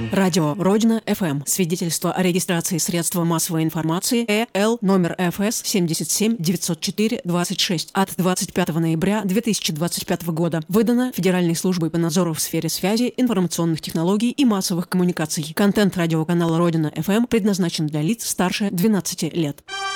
Радио Родина ФМ. Свидетельство о регистрации средства массовой информации ЭЛ номер ФС 77 904 26 от 25 ноября 2025 года. Выдано Федеральной службой по надзору в сфере связи, информационных технологий и массовых коммуникаций. Контент радиоканала Родина ФМ предназначен для лиц старше 12 лет.